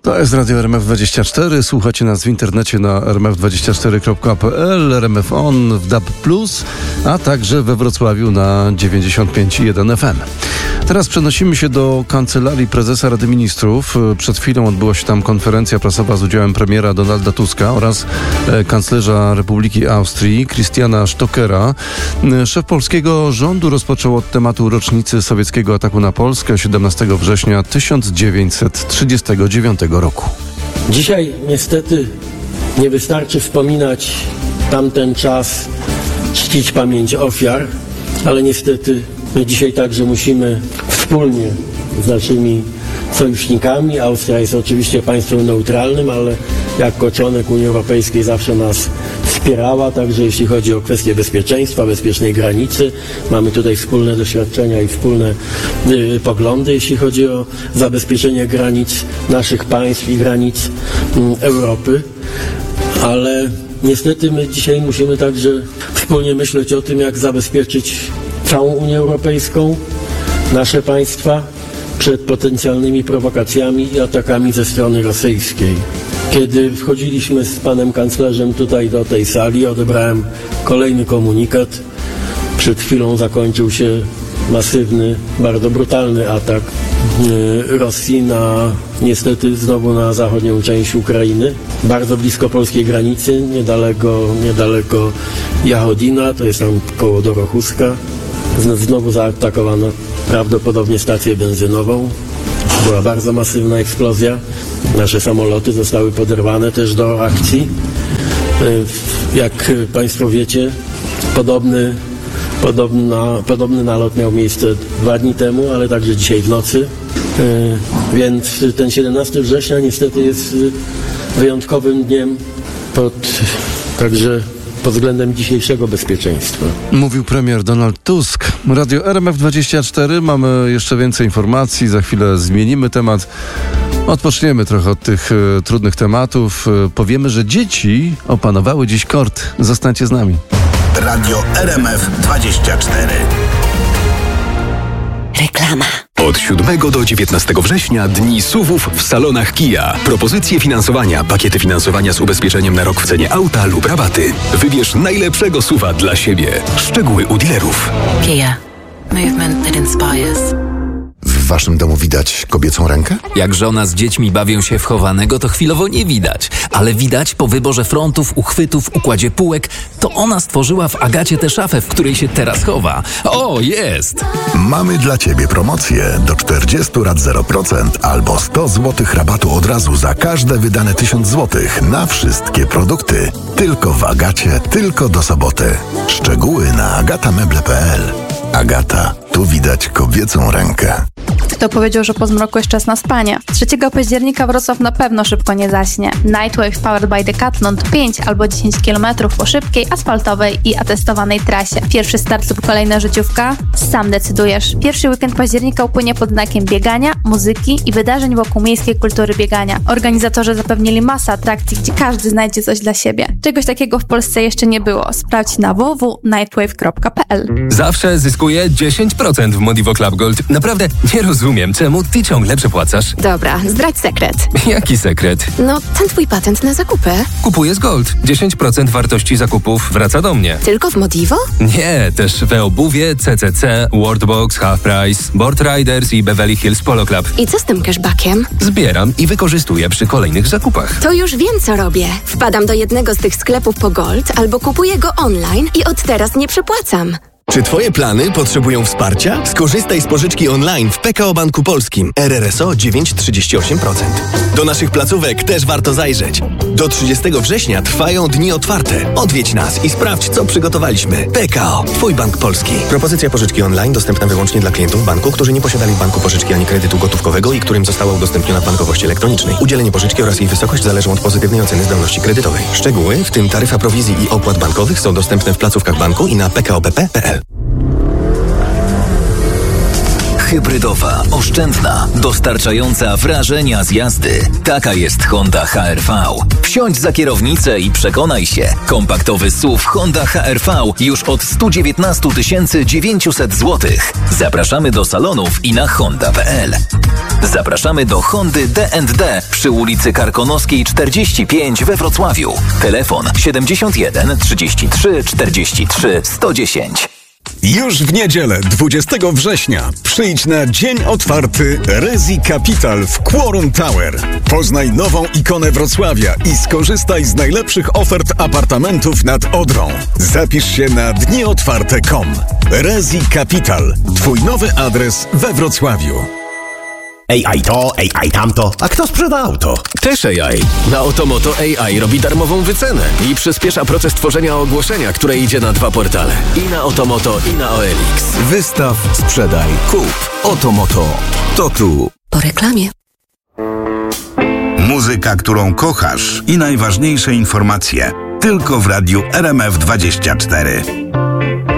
To jest Radio RMF24. Słuchacie nas w internecie na rmf24.pl, RMF On w DAB+, a także we Wrocławiu na 95,1 FM. Teraz przenosimy się do Kancelarii Prezesa Rady Ministrów. Przed chwilą odbyła się tam konferencja prasowa z udziałem premiera Donalda Tuska oraz kanclerza Republiki Austrii Christiana Stockera. Szef polskiego rządu rozpoczął od tematu rocznicy sowieckiego ataku na Polskę 17 września 1939 roku. Dzisiaj niestety nie wystarczy wspominać tamten czas, czcić pamięć ofiar, ale niestety my dzisiaj także musimy wspólnie z naszymi sojusznikami. Austria jest oczywiście państwem neutralnym, ale jako członek Unii Europejskiej zawsze nas wspierała, także jeśli chodzi o kwestie bezpieczeństwa, bezpiecznej granicy. Mamy tutaj wspólne doświadczenia i wspólne poglądy, jeśli chodzi o zabezpieczenie granic naszych państw i granic Europy. Ale niestety my dzisiaj musimy także wspólnie myśleć o tym, jak zabezpieczyć całą Unię Europejską, nasze państwa przed potencjalnymi prowokacjami i atakami ze strony rosyjskiej. Kiedy wchodziliśmy z panem kanclerzem tutaj do tej sali, odebrałem kolejny komunikat. Przed chwilą zakończył się masywny, bardzo brutalny atak Rosji niestety znowu na zachodnią część Ukrainy, bardzo blisko polskiej granicy, niedaleko Jachodina, to jest tam koło Dorochuska. Znowu zaatakowano prawdopodobnie stację benzynową. Była bardzo masywna eksplozja. Nasze samoloty zostały poderwane też do akcji. Jak państwo wiecie, podobny nalot miał miejsce 2 dni temu, ale także dzisiaj w nocy. Więc ten 17 września niestety jest wyjątkowym dniem także pod względem dzisiejszego bezpieczeństwa. Mówił premier Donald Tusk. Radio RMF24. Mamy jeszcze więcej informacji. Za chwilę zmienimy temat. Odpoczniemy trochę od tych trudnych tematów. Powiemy, że dzieci opanowały dziś kort. Zostańcie z nami. Radio RMF24. Reklama. Od 7 do 19 września dni SUV-ów w salonach Kia. Propozycje finansowania, pakiety finansowania z ubezpieczeniem na rok w cenie auta lub rabaty. Wybierz najlepszego SUV-a dla siebie. Szczegóły u dealerów. Kia. Movement that inspires. W waszym domu widać kobiecą rękę? Jak żona z dziećmi bawią się w chowanego, to chwilowo nie widać. Ale widać po wyborze frontów, uchwytów, układzie półek, to ona stworzyła w Agacie tę szafę, w której się teraz chowa. O, jest! Mamy dla ciebie promocję do 40 rat 0% albo 100 zł rabatu od razu za każde wydane 1000 zł na wszystkie produkty. Tylko w Agacie, tylko do soboty. Szczegóły na agatameble.pl. Agata, tu widać kobiecą rękę. Kto powiedział, że po zmroku jest czas na spanie? 3 października Wrocław na pewno szybko nie zaśnie. Nightwave Powered by Decathlon to 5 albo 10 km po szybkiej, asfaltowej i atestowanej trasie. Pierwszy start lub kolejna życiówka? Sam decydujesz. Pierwszy weekend października upłynie pod znakiem biegania, muzyki i wydarzeń wokół miejskiej kultury biegania. Organizatorzy zapewnili masę atrakcji, gdzie każdy znajdzie coś dla siebie. Czegoś takiego w Polsce jeszcze nie było. Sprawdź na www.nightwave.pl. Zawsze zyskuję 10% w Modivo Club Gold. Naprawdę nie rozumiem, czemu ty ciągle przepłacasz. Dobra, zdradź sekret. Jaki sekret? No, ten twój patent na zakupy. Kupuję z Gold. 10% wartości zakupów wraca do mnie. Tylko w Modivo? Nie, też w e-obuwie, CCC, Worldbox, Half Price, Board Riders i Beverly Hills Polo Club. I co z tym cashbackiem? Zbieram i wykorzystuję przy kolejnych zakupach. To już wiem, co robię. Wpadam do jednego z tych sklepów po Gold albo kupuję go online i od teraz nie przepłacam. Czy twoje plany potrzebują wsparcia? Skorzystaj z pożyczki online w PKO Banku Polskim. RRSO 9,38%. Do naszych placówek też warto zajrzeć. Do 30 września trwają dni otwarte. Odwiedź nas i sprawdź, co przygotowaliśmy. PKO, twój bank polski. Propozycja pożyczki online dostępna wyłącznie dla klientów banku, którzy nie posiadali w banku pożyczki ani kredytu gotówkowego i którym została udostępniona w bankowości elektronicznej. Udzielenie pożyczki oraz jej wysokość zależą od pozytywnej oceny zdolności kredytowej. Szczegóły, w tym taryfa prowizji i opłat bankowych, są dostępne w placówkach banku i na pkobp.pl. hybrydowa, oszczędna, dostarczająca wrażenia z jazdy. Taka jest Honda HR-V. Wsiądź za kierownicę i przekonaj się. Kompaktowy SUV Honda HR-V już od 119 900 zł. Zapraszamy do salonów i na honda.pl. Zapraszamy do Hondy D&D przy ulicy Karkonoskiej 45 we Wrocławiu. Telefon 71 33 43 110. Już w niedzielę, 20 września, przyjdź na dzień otwarty Resi Capital w Quorum Tower. Poznaj nową ikonę Wrocławia i skorzystaj z najlepszych ofert apartamentów nad Odrą. Zapisz się na dniotwarte.com. Resi Capital. Twój nowy adres we Wrocławiu. AI to, AI tamto. A kto sprzeda auto? Też AI. Na Otomoto AI robi darmową wycenę i przyspiesza proces tworzenia ogłoszenia, które idzie na 2 portale. I na Otomoto, i na OLX. Wystaw, sprzedaj, kup. Otomoto. To tu. Po reklamie. Muzyka, którą kochasz i najważniejsze informacje. Tylko w radiu RMF 24.